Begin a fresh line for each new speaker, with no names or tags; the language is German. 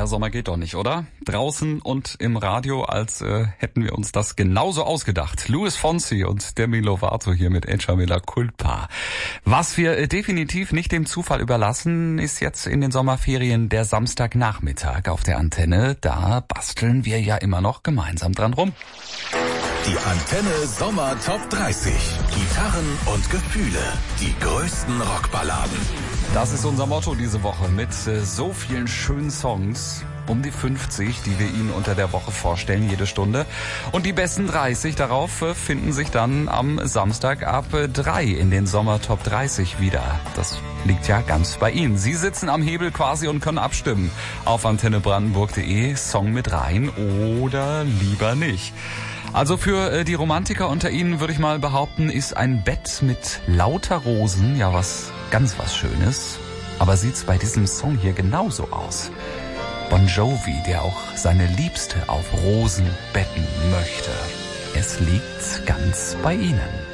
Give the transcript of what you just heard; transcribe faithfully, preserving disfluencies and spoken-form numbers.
Mehr Sommer geht doch nicht, oder? Draußen und im Radio, als äh, hätten wir uns das genauso ausgedacht. Luis Fonsi und Demi Lovato hier mit Echa Mea Culpa. Was wir äh, definitiv nicht dem Zufall überlassen, ist jetzt in den Sommerferien der Samstagnachmittag auf der Antenne. Da basteln wir ja immer noch gemeinsam dran rum.
Die Antenne Sommer Top dreißig. Gitarren und Gefühle. Die größten Rockballaden.
Das ist unser Motto diese Woche mit äh, so vielen schönen Songs. Um die fünfzig, die wir Ihnen unter der Woche vorstellen, jede Stunde. Und die besten dreißig, darauf äh, finden sich dann am Samstag ab äh, drei in den Sommer Top dreißig wieder. Das liegt ja ganz bei Ihnen. Sie sitzen am Hebel quasi und können abstimmen. Auf antenne brandenburg punkt de, Song mit rein oder lieber nicht. Also für äh, die Romantiker unter Ihnen würde ich mal behaupten, ist ein Bett mit lauter Rosen ja was ganz was Schönes. Aber sieht's bei diesem Song hier genauso aus? Bon Jovi, der auch seine Liebste auf Rosen betten möchte. Es liegt ganz bei Ihnen.